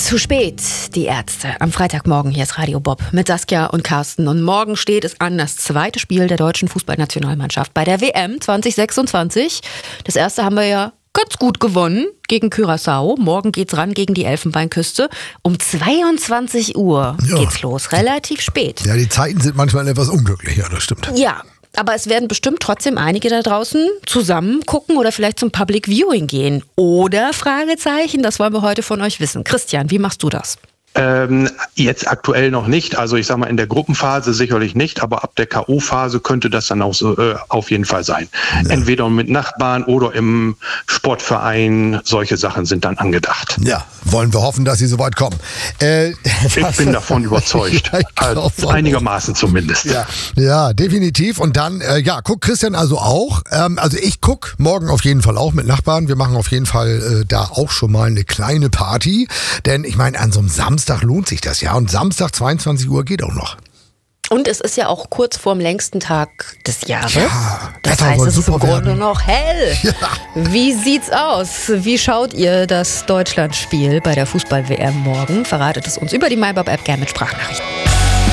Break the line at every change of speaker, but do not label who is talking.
Zu spät, die Ärzte. Am Freitagmorgen, hier ist Radio Bob mit Saskia und Carsten. Und morgen steht es an, das zweite Spiel der deutschen Fußballnationalmannschaft bei der WM 2026. Das erste haben wir ja ganz gut gewonnen gegen Curaçao. Morgen geht's ran gegen die Elfenbeinküste. Um 22 Uhr geht's los, relativ spät.
Ja, die Zeiten sind manchmal etwas unglücklich, ja, das stimmt.
Ja. Aber es werden bestimmt trotzdem einige da draußen zusammen gucken oder vielleicht zum Public Viewing gehen. Oder Fragezeichen, das wollen wir heute von euch wissen. Christian, wie machst du das?
Jetzt aktuell noch nicht. Also ich sag mal, in der Gruppenphase sicherlich nicht, aber ab der K.O.-Phase könnte das dann auch so auf jeden Fall sein. Ja. Entweder mit Nachbarn oder im Sportverein. Solche Sachen sind dann angedacht.
Ja, wollen wir hoffen, dass sie soweit kommen.
Ich bin davon überzeugt. Einigermaßen zumindest.
Ja, definitiv. Und dann, guckt Christian also auch. Also ich gucke morgen auf jeden Fall auch mit Nachbarn. Wir machen auf jeden Fall da auch schon mal eine kleine Party. Denn ich meine, an so einem Samstag lohnt sich das ja. Und Samstag 22 Uhr geht auch noch.
Und es ist ja auch kurz vorm längsten Tag des Jahres.
Ja,
das heißt, es ist im Grunde noch hell. Ja. Wie sieht's aus? Wie schaut ihr das Deutschlandspiel bei der Fußball-WM morgen? Verratet es uns über die MyBob-App gerne mit Sprachnachrichten.